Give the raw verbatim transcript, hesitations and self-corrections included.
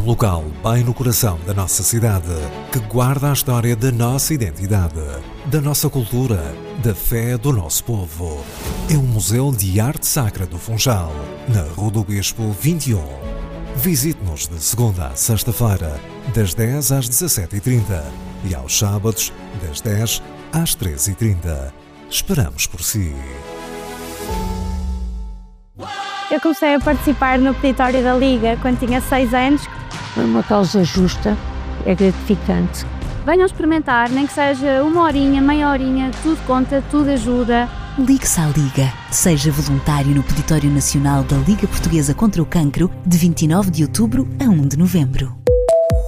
um local bem no coração da nossa cidade, que guarda a história da nossa identidade, da nossa cultura, da fé do nosso povo. É o Museu de Arte Sacra do Funchal, na Rua do Bispo vinte e um. Visite-nos de segunda a sexta-feira, das dez às dezassete e trinta e aos sábados, das dez às treze e trinta. Esperamos por si. Eu comecei a participar no peditório da Liga quando tinha seis anos. É uma causa justa, é gratificante. Venham experimentar, nem que seja uma horinha, meia horinha, tudo conta, tudo ajuda. Ligue-se à Liga. Seja voluntário no Peditório Nacional da Liga Portuguesa contra o Cancro, de vinte e nove de outubro a um de novembro.